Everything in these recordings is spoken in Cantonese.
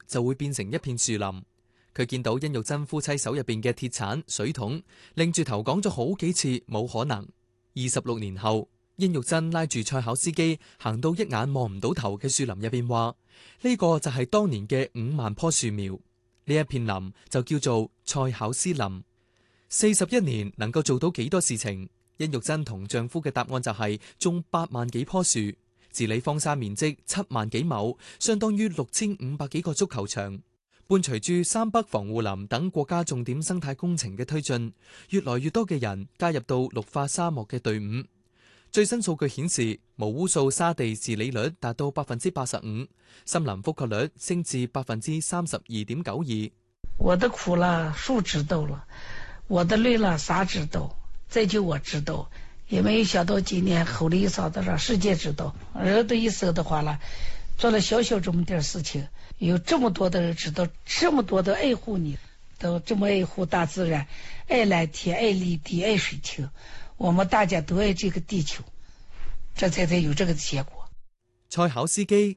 就會變成一片樹林。佢見到殷玉珍夫妻手入邊嘅鐵鏟、水桶，擰住頭講咗好幾次冇可能。26年後，殷玉珍拉住蔡巧思基行到一眼望唔到頭嘅樹林入邊，話呢個就係當年嘅5萬棵樹苗，呢一片林就叫做蔡巧思林。41年能夠做到幾多事情？殷玉珍同丈夫嘅答案就係種8萬幾棵樹，治理荒沙面積7萬幾畝，相當於6500幾個足球場。伴隨住三北防護林等國家重點生態工程嘅推進，越來越多嘅人加入到綠化沙漠嘅隊伍。最新數據顯示，無污素沙地治理率達到85%，森林覆蓋率升至32.92%。 我的苦了，樹知道了；我的累了，沙知道。這就我知道，也沒有想到今年后里一掃的讓世界知道。人都一說的話了，做了小小這麼點事情，有這麼多的人知道，這麼多的愛護你，都這麼愛護大自然，愛藍天，愛綠地，愛水清。我們大家都愛這個地球，這才有這個結果。 蔡巧思基，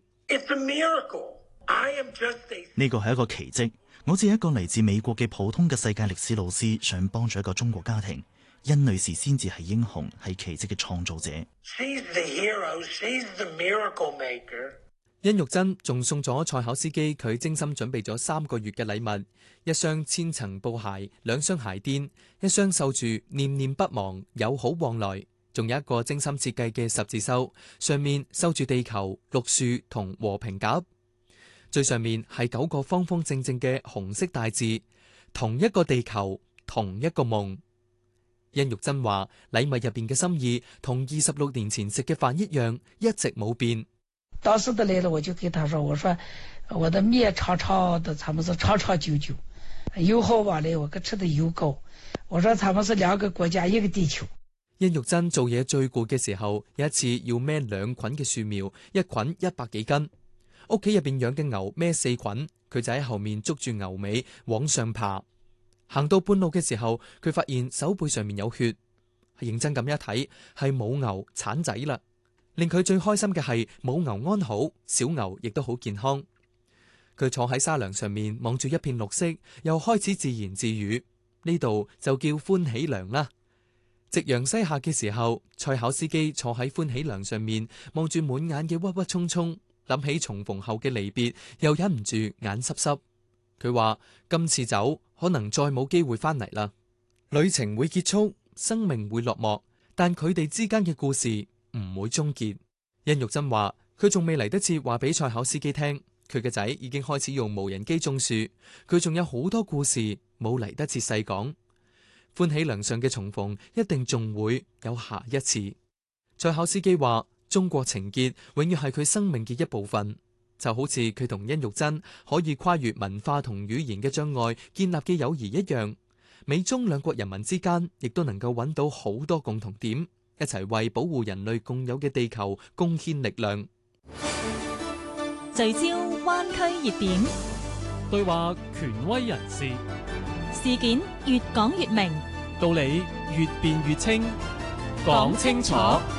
呢個係一個奇蹟。我只係一個嚟自美國嘅普通嘅世界歷史老師，想幫助一個中國家庭。殷女士先至係英雄，係奇蹟嘅創造者。 殷玉珍仲送咗蔡巧思基佢精心準備咗3個月嘅禮物：一雙千層布鞋，2雙鞋墊，一雙繡住念念不忘，友好往來，仲有一個精心設計嘅十字繡，上面繡住地球、綠樹同和平鴿。最上面係9個方方正正嘅紅色大字：同一個地球，同一個夢。殷玉珍話：禮物入邊嘅心意同26年前食嘅飯一樣，一直冇變。 當時的來了，我就給他說：我說我的麵長長的，他們是長長久久，油好往來，我可吃得油夠。我說他們是2個國家一個地球。 殷玉珍做嘢最攰嘅時候，有一次要孭2捆嘅樹苗，一捆100幾斤。屋企入邊養嘅牛孭4捆，佢就喺後面捉住牛尾往上爬。行到半路嘅時候，佢發現手背上面有血，認真咁一睇，係母牛產仔啦。令佢最開心嘅係母牛安好，小牛亦都好健康。佢坐喺沙梁上面望住一片綠色，又開始自言自語：呢度就叫歡喜梁啦。夕陽西下嘅時候，蔡巧思基坐喺歡喜梁上面，望住滿眼嘅鬱鬱蔥蔥，諗起重逢後嘅離別，又忍唔住眼濕濕。佢話今次走可能再冇機會翻嚟啦，旅程會結束，生命會落幕，但佢哋之間嘅故事唔會終結。殷玉珍話佢仲未嚟得切話俾蔡巧思基聽，佢嘅仔已經開始用無人機種樹，佢仲有好多故事冇嚟得切細講。歡喜梁上嘅重逢一定仲會有下一次。蔡巧思基話中國情結永遠係佢生命嘅一部分，就好似佢同殷玉珍可以跨越文化同語言嘅障礙建立嘅友誼一樣，美中兩國人民之間亦都能夠揾到好多共同點，一齊為保護人類共有嘅地球貢獻力量。 聚焦灣區熱點， 對話權威人士， 事件越講越明， 道理越辯越清，講清楚。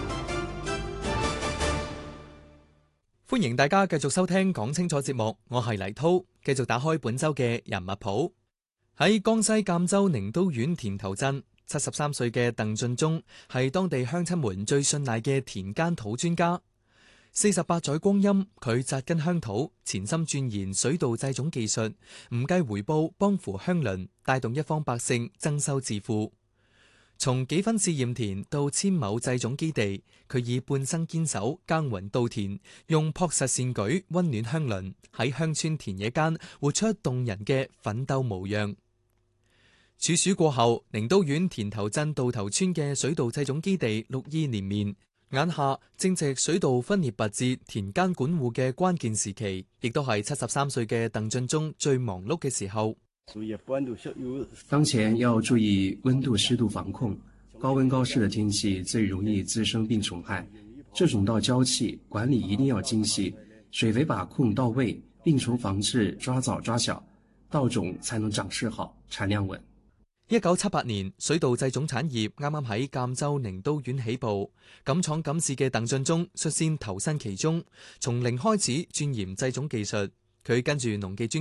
歡迎大家繼續收聽講清楚節目，我係黎濤，繼續打開本周嘅人物譜。喺江西贛州寧都縣田頭鎮，73歲嘅鄧俊忠係當地鄉親們最信賴嘅田間土專家。48載光陰，佢紮根鄉土，潛心鑽研水稻製種技術，唔計回報幫扶鄉鄰，帶動一方百姓增收致富。從幾分試驗田到1000畝製種基地，佢以半生堅守耕耘稻田，用樸實善舉溫暖鄉鄰，喺鄉村田野間活出動人嘅奮鬥模樣。處暑過後，寧都縣田頭鎮稻頭村嘅水稻製種基地綠意連綿，眼下正值水稻分裂拔節、田間管護嘅關鍵時期，亦都係73歲嘅鄧俊忠最忙碌嘅時候。 當前要注意溫度濕度防控，高溫高濕的天氣最容易滋生病蟲害，這種稻嬌氣管理一定要精細，水肥把控到位，病蟲防治抓早抓小，稻種才能長勢好，產量穩。 1978年，水稻製種產業啱啱喺贛州寧都縣起步，敢闖敢試嘅鄧俊忠率先投身其中，從零開始鑽研製種技術。佢跟住農技專